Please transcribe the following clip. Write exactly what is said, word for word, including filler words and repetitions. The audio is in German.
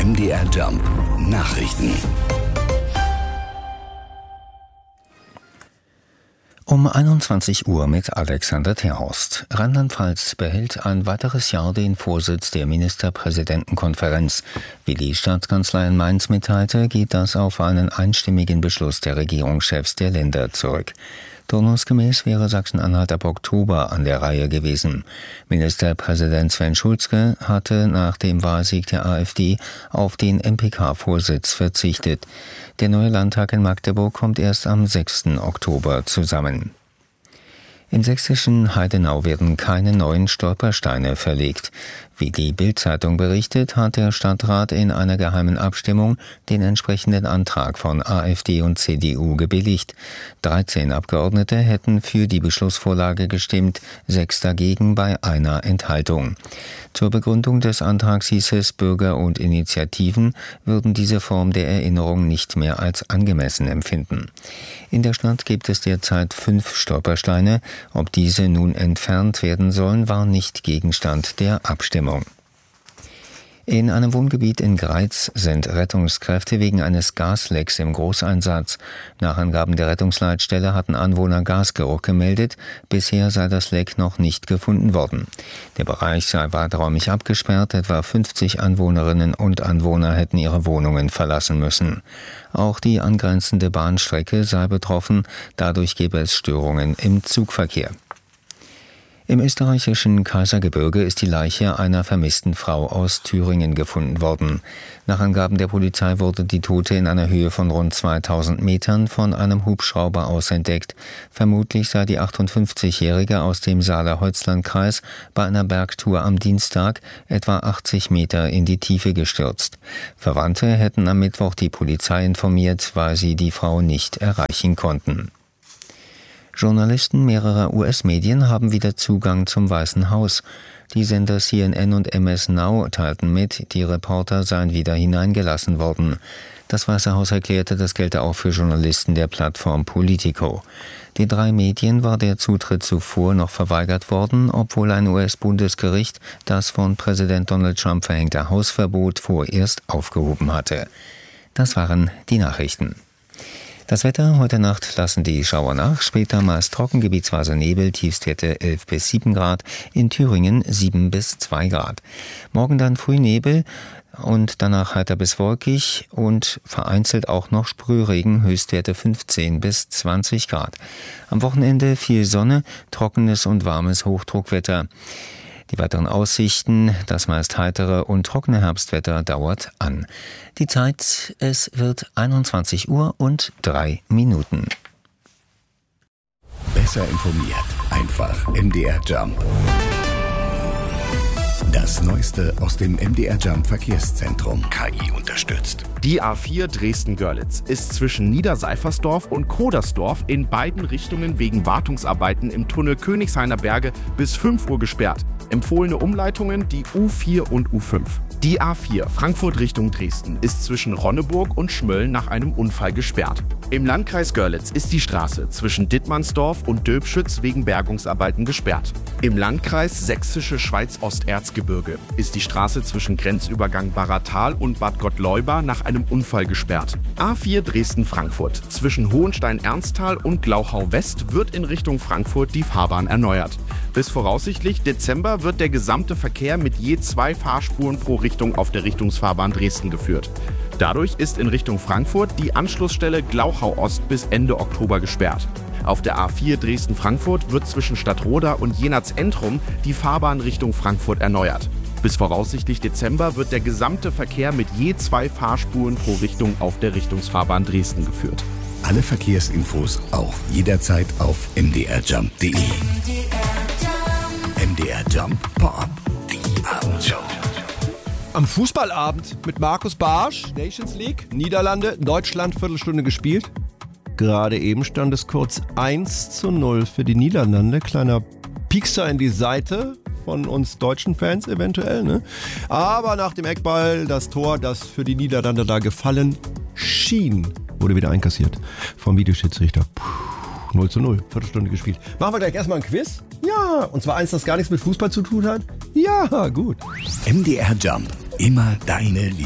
M D R Jump Nachrichten. Um einundzwanzig Uhr mit Alexander Terhorst. Rheinland-Pfalz behält ein weiteres Jahr den Vorsitz der Ministerpräsidentenkonferenz. Wie die Staatskanzlei in Mainz mitteilte, geht das auf einen einstimmigen Beschluss der Regierungschefs der Länder zurück. Turnusgemäß wäre Sachsen-Anhalt ab Oktober an der Reihe gewesen. Ministerpräsident Sven Schulze hatte nach dem Wahlsieg der AfD auf den M P K-Vorsitz verzichtet. Der neue Landtag in Magdeburg kommt erst am sechsten Oktober zusammen. Im sächsischen Heidenau werden keine neuen Stolpersteine verlegt. Wie die Bild-Zeitung berichtet, hat der Stadtrat in einer geheimen Abstimmung den entsprechenden Antrag von AfD und C D U gebilligt. dreizehn Abgeordnete hätten für die Beschlussvorlage gestimmt, sechs dagegen bei einer Enthaltung. Zur Begründung des Antrags hieß es, Bürger und Initiativen würden diese Form der Erinnerung nicht mehr als angemessen empfinden. In der Stadt gibt es derzeit fünf Stolpersteine. Ob diese nun entfernt werden sollen, war nicht Gegenstand der Abstimmung. In einem Wohngebiet in Greiz sind Rettungskräfte wegen eines Gaslecks im Großeinsatz. Nach Angaben der Rettungsleitstelle hatten Anwohner Gasgeruch gemeldet. Bisher sei das Leck noch nicht gefunden worden. Der Bereich sei weiträumig abgesperrt. Etwa fünfzig Anwohnerinnen und Anwohner hätten ihre Wohnungen verlassen müssen. Auch die angrenzende Bahnstrecke sei betroffen. Dadurch gebe es Störungen im Zugverkehr. Im österreichischen Kaisergebirge ist die Leiche einer vermissten Frau aus Thüringen gefunden worden. Nach Angaben der Polizei wurde die Tote in einer Höhe von rund zweitausend Metern von einem Hubschrauber aus entdeckt. Vermutlich sei die achtundfünfzigjährige aus dem Saale-Holzland-Kreis bei einer Bergtour am Dienstag etwa achtzig Meter in die Tiefe gestürzt. Verwandte hätten am Mittwoch die Polizei informiert, weil sie die Frau nicht erreichen konnten. Journalisten mehrerer U S-Medien haben wieder Zugang zum Weißen Haus. Die Sender C N N und M S Now teilten mit, die Reporter seien wieder hineingelassen worden. Das Weiße Haus erklärte, das gelte auch für Journalisten der Plattform Politico. Den drei Medien war der Zutritt zuvor noch verweigert worden, obwohl ein U S-Bundesgericht das von Präsident Donald Trump verhängte Hausverbot vorerst aufgehoben hatte. Das waren die Nachrichten. Das Wetter: Heute Nacht lassen die Schauer nach, später meist trocken, gebietsweise Nebel, Tiefstwerte elf bis sieben Grad, in Thüringen sieben bis zwei Grad. Morgen dann früh Nebel und danach heiter bis wolkig und vereinzelt auch noch Sprühregen, Höchstwerte fünfzehn bis zwanzig Grad. Am Wochenende viel Sonne, trockenes und warmes Hochdruckwetter. Die weiteren Aussichten, das meist heitere und trockene Herbstwetter dauert an. Die Zeit, es wird einundzwanzig Uhr und drei Minuten. Besser informiert, einfach M D R Jump. Das Neueste aus dem M D R Jump Verkehrszentrum. K I unterstützt. Die A vier Dresden-Görlitz ist zwischen Niederseifersdorf und Kodersdorf in beiden Richtungen wegen Wartungsarbeiten im Tunnel Königshainer Berge bis fünf Uhr gesperrt. Empfohlene Umleitungen die U vier und U fünf. Die A vier Frankfurt Richtung Dresden ist zwischen Ronneburg und Schmölln nach einem Unfall gesperrt. Im Landkreis Görlitz ist die Straße zwischen Dittmannsdorf und Döbschütz wegen Bergungsarbeiten gesperrt. Im Landkreis Sächsische Schweiz-Osterzgebirge ist die Straße zwischen Grenzübergang Barratal und Bad Gottleuba nach einem Unfall gesperrt. A vier Dresden-Frankfurt zwischen Hohenstein-Ernsthal und Glauchau-West wird in Richtung Frankfurt die Fahrbahn erneuert. Bis voraussichtlich Dezember wird der gesamte Verkehr mit je zwei Fahrspuren pro Richtung auf der Richtungsfahrbahn Dresden geführt. Dadurch ist in Richtung Frankfurt die Anschlussstelle Glauchau-Ost bis Ende Oktober gesperrt. Auf der A vier Dresden-Frankfurt wird zwischen Stadtroda und Jenatz-Entrum die Fahrbahn Richtung Frankfurt erneuert. Bis voraussichtlich Dezember wird der gesamte Verkehr mit je zwei Fahrspuren pro Richtung auf der Richtungsfahrbahn Dresden geführt. Alle Verkehrsinfos auch jederzeit auf m d r jump punkt d e. M D R Jump Pop, die Abendshow. Am Fußballabend mit Markus Barsch, Nations League, Niederlande, Deutschland, Viertelstunde gespielt. Gerade eben stand es kurz eins zu null für die Niederlande. Kleiner Piekser in die Seite von uns deutschen Fans eventuell, ne? Aber nach dem Eckball, das Tor, das für die Niederlande da gefallen schien, wurde wieder einkassiert vom Videoschiedsrichter. Puh, null zu null, Viertelstunde gespielt. Machen wir gleich erstmal ein Quiz? Ja, und zwar eins, das gar nichts mit Fußball zu tun hat? Ja, gut. M D R Jump, immer deine Liebe.